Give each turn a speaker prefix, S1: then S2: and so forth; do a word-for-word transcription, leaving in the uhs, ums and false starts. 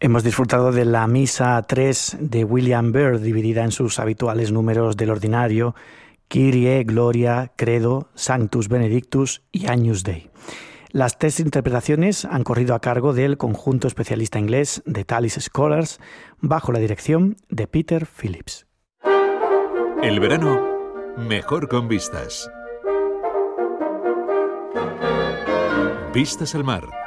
S1: Hemos disfrutado de la Misa tres de William Byrd, dividida en sus habituales números del ordinario, Kyrie, Gloria, Credo, Sanctus Benedictus y Agnus Dei. Las tres interpretaciones han corrido a cargo del conjunto especialista inglés The Tallis Scholars, bajo la dirección de Peter Phillips.
S2: El verano, mejor con vistas. Vistas al mar.